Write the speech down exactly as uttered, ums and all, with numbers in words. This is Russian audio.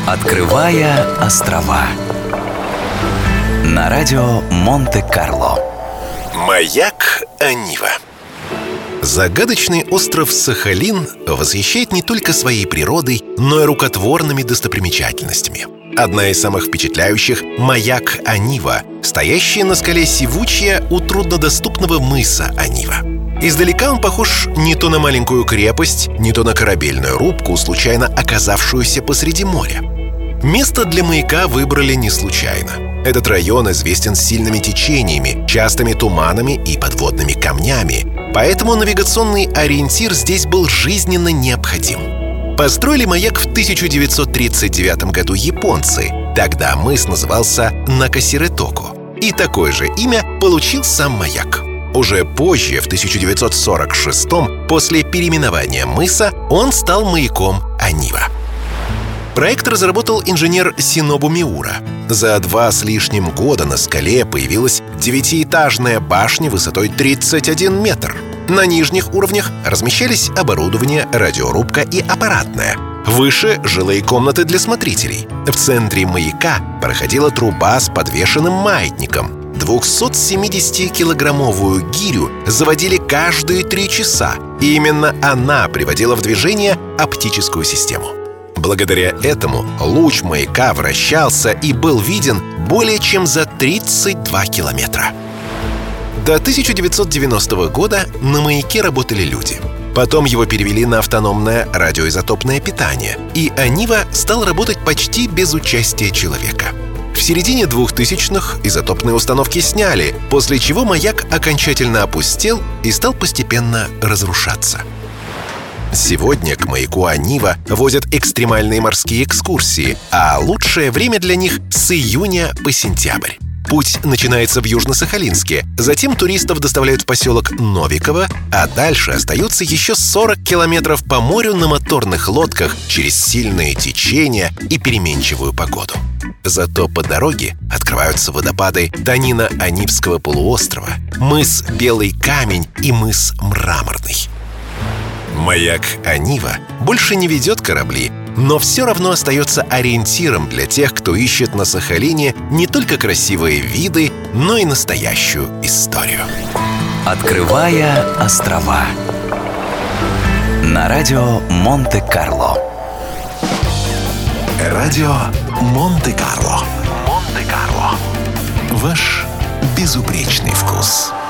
Открывая острова на радио Монте-Карло. Маяк Анива. Загадочный остров Сахалин восхищает не только своей природой, но и рукотворными достопримечательностями. Одна из самых впечатляющих — маяк Анива, стоящий на скале Сивучья у труднодоступного мыса Анива. Издалека он похож не то на маленькую крепость, не то на корабельную рубку, случайно оказавшуюся посреди моря. Место для маяка выбрали не случайно. Этот район известен сильными течениями, частыми туманами и подводными камнями, поэтому навигационный ориентир здесь был жизненно необходим. Построили маяк в тысяча девятьсот тридцать девятом году японцы. Тогда мыс назывался Накасиретоку, и такое же имя получил сам маяк. Уже позже, в тысяча девятьсот сорок шестом, после переименования мыса, он стал маяком Анива. Проект разработал инженер Синобу Миура. За два с лишним года на скале появилась девятиэтажная башня высотой тридцать один метр. На нижних уровнях размещались оборудование, радиорубка и аппаратная. Выше — жилые комнаты для смотрителей. В центре маяка проходила труба с подвешенным маятником. двухсотсемидесятикилограммовую гирю заводили каждые три часа, и именно она приводила в движение оптическую систему. Благодаря этому луч маяка вращался и был виден более чем за тридцать два километра. До тысяча девятьсот девяностого года на маяке работали люди. Потом его перевели на автономное радиоизотопное питание, и Анива стал работать почти без участия человека. В середине двухтысячных изотопные установки сняли, после чего маяк окончательно опустел и стал постепенно разрушаться. Сегодня к маяку Анива возят экстремальные морские экскурсии, а лучшее время для них — с июня по сентябрь. Путь начинается в Южно-Сахалинске, затем туристов доставляют в поселок Новиково, а дальше остаются еще сорок километров по морю на моторных лодках через сильные течения и переменчивую погоду. Зато по дороге открываются водопады Танина-Анивского полуострова, мыс Белый Камень и мыс Мраморный. Маяк Анива больше не ведет корабли, но все равно остается ориентиром для тех, кто ищет на Сахалине не только красивые виды, но и настоящую историю. Открывая острова на радио Монте-Карло. Радио Монте-Карло. Монте-Карло. Ваш безупречный вкус.